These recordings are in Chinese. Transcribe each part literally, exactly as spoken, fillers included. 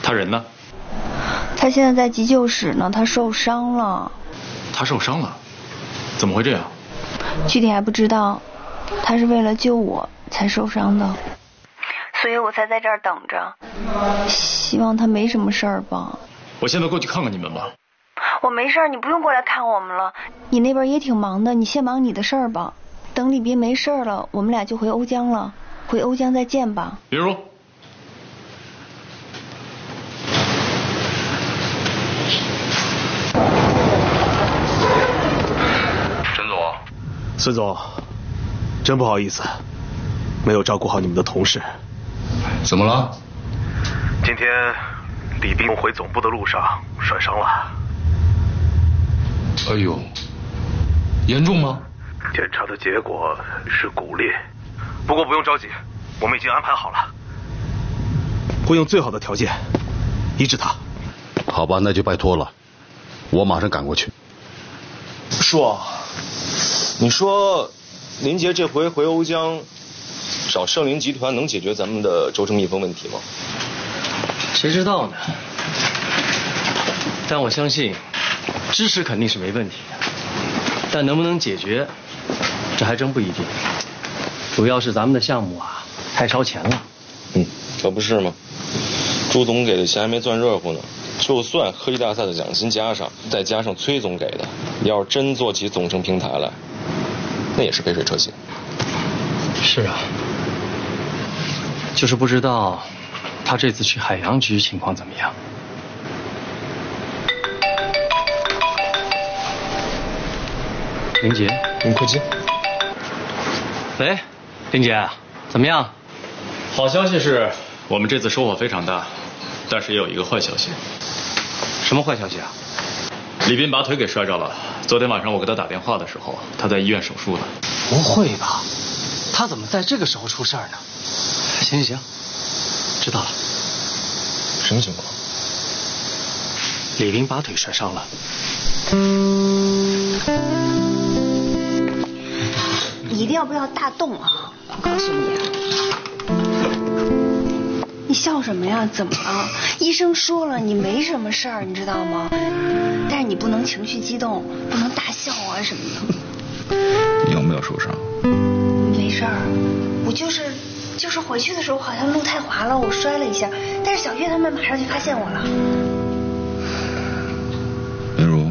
他人呢？ 他现在在急救室呢，他受伤了。 他受伤了？怎么会这样？ 具体还不知道，他是为了救我才受伤的，所以我才在这儿等着，希望他没什么事儿吧。 我现在过去看看你们吧。 我没事儿，你不用过来看我们了。你那边也挺忙的，你先忙你的事儿吧。等李斌没事儿了，我们俩就回瓯江了。回瓯江再见吧。 林如， 陈总， 孙总，真不好意思，没有照顾好你们的同事。 怎么了？ 今天李斌回总部的路上摔伤了。 哎呦，严重吗？ 检查的结果是骨裂，不过不用着急，我们已经安排好了，会用最好的条件医治他。 好吧，那就拜托了，我马上赶过去。 叔，你说林杰这回回瓯江找盛林集团能解决咱们的轴承密封问题吗？ 谁知道呢？但我相信支持肯定是没问题的，但能不能解决，这还真不一定。主要是咱们的项目啊太烧钱了。 嗯，可不是吗？朱总给的钱还没攥热乎呢，就算科技大赛的奖金加上，再加上崔总给的，要是真做起总成平台来，那也是杯水车薪。 是啊，就是不知道他这次去海洋局情况怎么样。林杰， 嗯，快进。 喂，林杰，怎么样？ 好消息是我们这次收获非常大，但是也有一个坏消息。 什么坏消息啊？ 李斌把腿给摔着了。昨天晚上我给他打电话的时候，他在医院手术呢。 不会吧？他怎么在这个时候出事儿呢？行行行，知道了。 什么情况？ 李斌把腿摔伤了。 你一定要不要大动啊！我告诉你，你笑什么呀？怎么了？医生说了你没什么事儿，你知道吗？但是你不能情绪激动，不能大笑啊什么的。 你有没有受伤？ 没事儿，我就是就是回去的时候好像路太滑了，我摔了一下，但是小月他们马上就发现我了。 林如，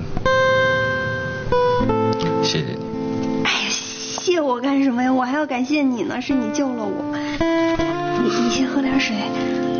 谢谢你。 谢我干什么呀？我还要感谢你呢，是你救了我。你你先喝点水。